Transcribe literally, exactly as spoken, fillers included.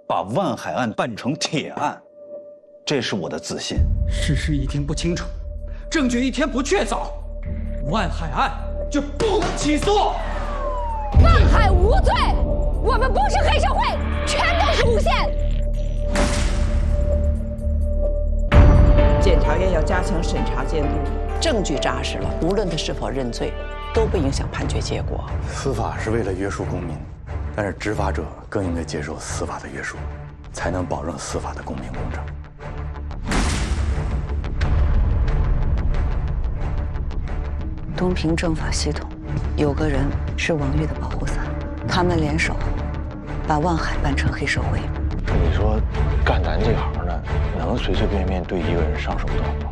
把万海案办成铁案，这是我的自信。 事实一听不清楚，证据一天不确凿，万海案就不能起诉。 万海无罪，我们不是黑社会，全都是诬陷。 检察院要加强审查监督，证据扎实了，无论他是否认罪，都不影响判决结果。 司法是为了约束公民，但是执法者更应该接受司法的约束，才能保证司法的公平公正。 东平政法系统有个人是王玉的保护伞，他们联手把万海办成黑社会。 你说干咱这行的，能随随便便对一个人上手段吗？